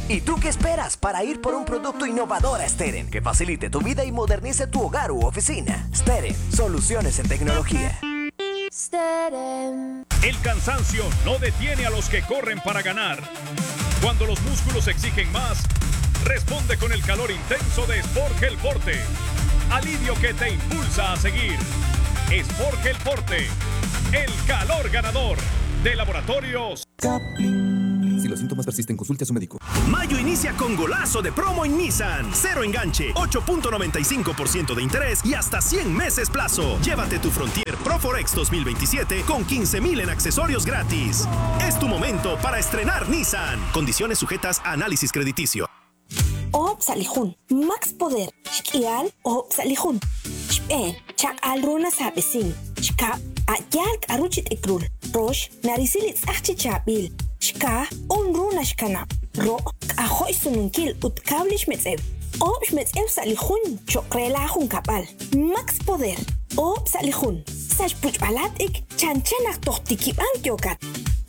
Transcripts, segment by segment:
¿Y tú qué esperas para ir por un producto innovador a Steren que facilite tu vida y modernice tu hogar u oficina? Steren, soluciones en tecnología. Steren. El cansancio no detiene a los que corren para ganar. Cuando los músculos exigen más, responde con el calor intenso de Sport Gel Forte. Alivio que te impulsa a seguir. Sport Gel Forte, el calor ganador de Laboratorios Kaplan. Si los síntomas persisten, consulte a su médico. Mayo inicia con golazo de promo en Nissan. Cero enganche, 8.95% de interés y hasta 100 meses plazo. Llévate tu Frontier Pro Forex 2027 con 15,000 en accesorios gratis. Es tu momento para estrenar Nissan. Condiciones sujetas a análisis crediticio. Salihun, Max Poder, Shkial, Salihun. Chak Alruna Sabesin, Shka, Ayalk Aruchit Ekrul, Rosh, Narisilit Sachichabil, Shka, Runa Shkana, Ro, Ahoy Sununkil, Utkablish Metzev, Shmetzev Salihun, Chokrelahun Kapal, Max Poder, Salihun, Sashpuch Alatik, Chanchanak Tohtikiban Kyokat.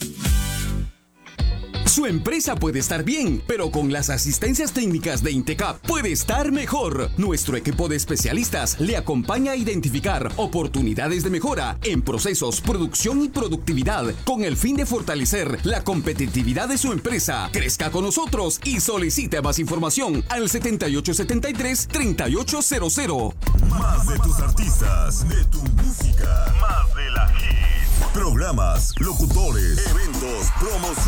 Su empresa puede estar bien, pero con las asistencias técnicas de Intecap puede estar mejor. Nuestro equipo de especialistas le acompaña a identificar oportunidades de mejora en procesos, producción y productividad con el fin de fortalecer la competitividad de su empresa. Crezca con nosotros y solicite más información al 7873-3800. Más de tus artistas, de tu música, más de la hit. Programas, locutores, eventos, promoción.